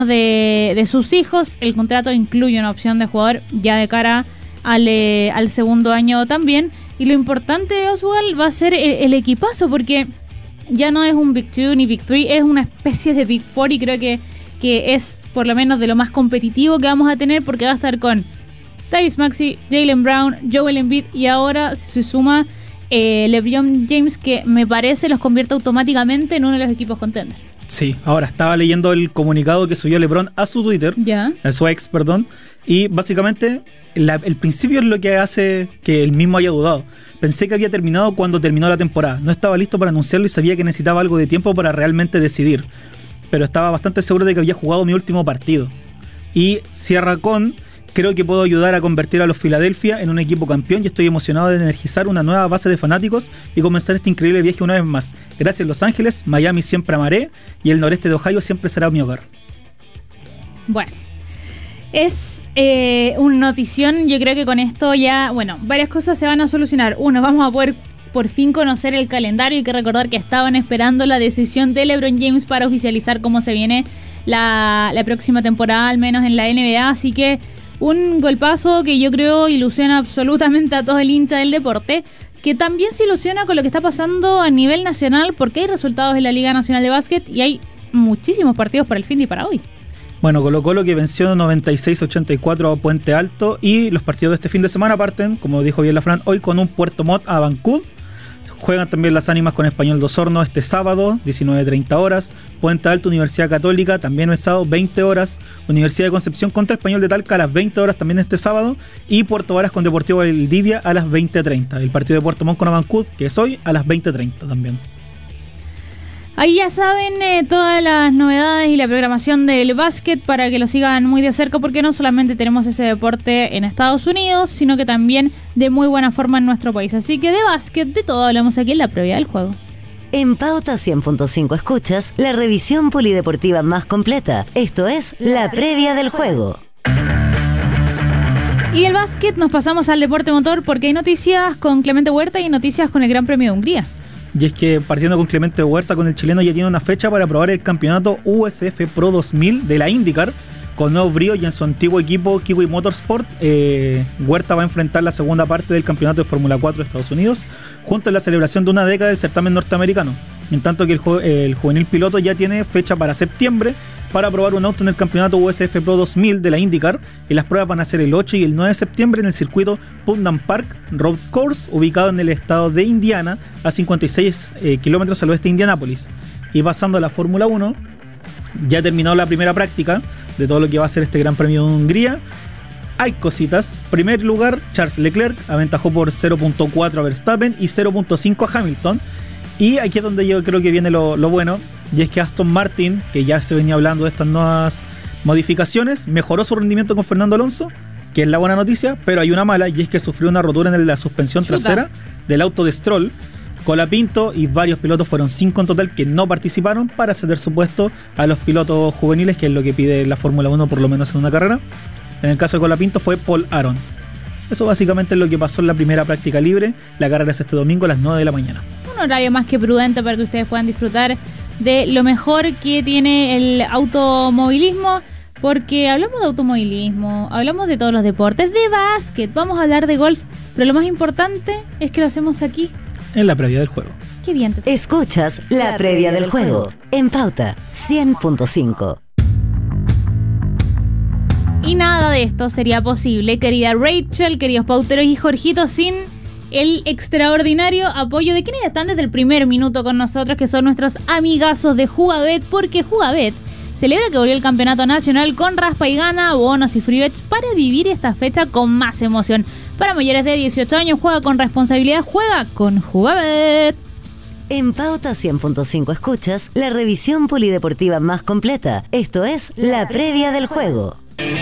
de sus hijos. El contrato incluye una opción de jugador ya de cara al segundo año también. Y lo importante, Oswald, va a ser el equipazo, porque ya no es un Big 2 ni Big 3, es una especie de Big 4, y creo que es por lo menos de lo más competitivo que vamos a tener, porque va a estar con Tyrese Maxey, Jaylen Brown, Joel Embiid, y ahora se suma LeBron James, que me parece los convierte automáticamente en uno de los equipos contenders. Sí, ahora estaba leyendo el comunicado que subió LeBron a su Twitter, a su ex, perdón, y básicamente el principio es lo que hace que él mismo haya dudado. Pensé que había terminado cuando terminó la temporada. No estaba listo para anunciarlo y sabía que necesitaba algo de tiempo para realmente decidir. Pero estaba bastante seguro de que había jugado mi último partido. Y cierra con: creo que puedo ayudar a convertir a los Philadelphia en un equipo campeón y estoy emocionado de energizar una nueva base de fanáticos y comenzar este increíble viaje una vez más. Gracias Los Ángeles, Miami siempre amaré y el noreste de Ohio siempre será mi hogar. Bueno, es una notición. Yo creo que con esto ya, varias cosas se van a solucionar. Uno, vamos a poder por fin conocer el calendario. Hay que recordar que estaban esperando la decisión de LeBron James para oficializar cómo se viene la próxima temporada, al menos en la NBA. Así que un golpazo que yo creo ilusiona absolutamente a todo el hincha del deporte, que también se ilusiona con lo que está pasando a nivel nacional, porque hay resultados en la Liga Nacional de Básquet y hay muchísimos partidos para el fin de y para hoy. Bueno, Colo-Colo que venció 96-84 a Puente Alto, y los partidos de este fin de semana parten, como dijo bien la Fran, hoy con un Puerto Montt a Vancouver. Juegan también las Ánimas con Español de Osorno este sábado, 19:30 horas. Puente Alto, Universidad Católica, también el sábado, 20 horas. Universidad de Concepción contra Español de Talca a las 20 horas también este sábado. Y Puerto Varas con Deportivo Valdivia a las 20:30. El partido de Puerto Montt con Avancud, que es hoy, a las 20:30 también. Ahí ya saben todas las novedades y la programación del básquet para que lo sigan muy de cerca, porque no solamente tenemos ese deporte en Estados Unidos, sino que también de muy buena forma en nuestro país. Así que de básquet, de todo hablamos aquí en la previa del juego. En Pauta 100.5 escuchas la revisión polideportiva más completa. Esto es la previa del juego. Y del básquet nos pasamos al deporte motor, porque hay noticias con Clemente Huerta y noticias con el Gran Premio de Hungría. Y es que partiendo con Clemente Huerta, con el chileno, ya tiene una fecha para probar el campeonato USF Pro 2000 de la IndyCar con nuevo brío, y en su antiguo equipo Kiwi Motorsport. Huerta va a enfrentar la segunda parte del campeonato de Fórmula 4 de Estados Unidos junto a la celebración de una década del certamen norteamericano, en tanto que el juvenil piloto ya tiene fecha para septiembre para probar un auto en el campeonato USF Pro 2000 de la IndyCar, y las pruebas van a ser el 8 y el 9 de septiembre en el circuito Putnam Park Road Course, ubicado en el estado de Indiana, a 56 kilómetros al oeste de Indianápolis. Y pasando a la Fórmula 1, ya ha terminado la primera práctica de todo lo que va a ser este Gran Premio de Hungría. Hay cositas. Primer lugar, Charles Leclerc aventajó por 0.4 a Verstappen y 0.5 a Hamilton. Y aquí es donde yo creo que viene lo bueno, y es que Aston Martin, que ya se venía hablando de estas nuevas modificaciones, mejoró su rendimiento con Fernando Alonso, que es la buena noticia, pero hay una mala, y es que sufrió una rotura en la suspensión trasera del auto de Stroll. Colapinto y varios pilotos, fueron 5 en total, que no participaron para ceder su puesto a los pilotos juveniles, que es lo que pide la Fórmula 1 por lo menos en una carrera. En el caso de Colapinto fue Paul Aron. Eso básicamente es lo que pasó en la primera práctica libre. La carrera es este domingo a las 9 de la mañana. Un horario más que prudente para que ustedes puedan disfrutar de lo mejor que tiene el automovilismo, porque hablamos de automovilismo, hablamos de todos los deportes, de básquet, vamos a hablar de golf, pero lo más importante es que lo hacemos aquí en la previa del juego. Qué bien. Escuchas la previa del juego en Pauta 100.5. Y nada de esto sería posible, querida Rachel, queridos pauteros y Jorgito, sin el extraordinario apoyo de quienes están desde el primer minuto con nosotros, que son nuestros amigazos de Jugabet, porque Jugabet celebra que volvió el campeonato nacional con raspa y gana, bonos y free bets para vivir esta fecha con más emoción. Para mayores de 18 años, juega con responsabilidad, juega con Jugabet. En Pauta 100.5 escuchas la revisión polideportiva más completa. Esto es la previa del juego.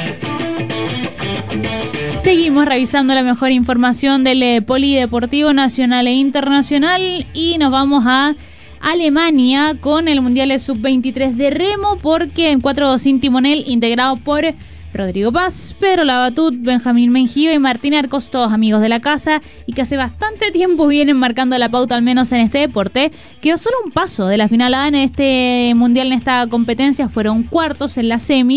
Seguimos revisando la mejor información del polideportivo nacional e internacional, y nos vamos a Alemania con el Mundial Sub-23 de remo, porque en 4-2 sin timonel, integrado por Rodrigo Paz, Pedro Labatut, Benjamín Mengíbar y Martín Arcos, todos amigos de la casa y que hace bastante tiempo vienen marcando la pauta, al menos en este deporte. Quedó solo un paso de la final A en este mundial, en esta competencia, fueron cuartos en la semi.